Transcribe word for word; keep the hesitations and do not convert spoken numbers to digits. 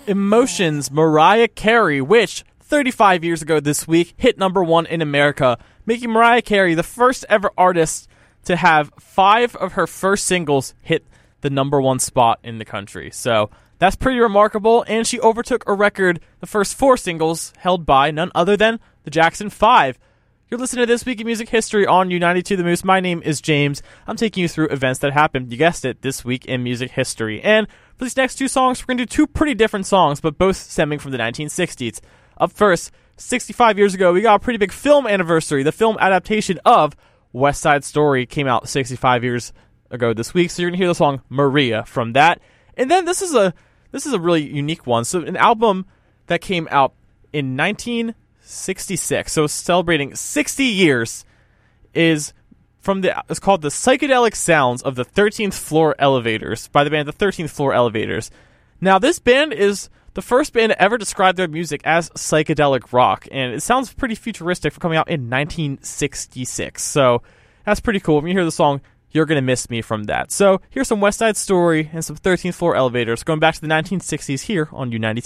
Emotions, Mariah Carey, which thirty-five years ago this week hit number one in America, making Mariah Carey the first ever artist to have five of her first singles hit the number one spot in the country. So that's pretty remarkable, and she overtook a record, the first four singles held by none other than the Jackson five. You're listening to This Week in Music History on U ninety-two The Moose. My name is James. I'm taking you through events that happened, you guessed it, this week in music history. And for these next two songs, we're going to do two pretty different songs, but both stemming from the nineteen sixties. Up first, sixty-five years ago, we got a pretty big film anniversary. The film adaptation of West Side Story came out sixty-five years ago this week, so you're going to hear the song Maria from that. And then this is a this is a really unique one. So an album that came out in nineteen sixty-six, so celebrating sixty years, is from the it's called The Psychedelic Sounds of the thirteenth Floor Elevators by the band The thirteenth Floor Elevators. Now, this band is the first band to ever describe their music as psychedelic rock, and it sounds pretty futuristic for coming out in nineteen sixty-six. So that's pretty cool. When you hear the song, you're going to miss me from that. So here's some West Side Story and some thirteenth Floor Elevators going back to the nineteen sixties here on U ninety-two.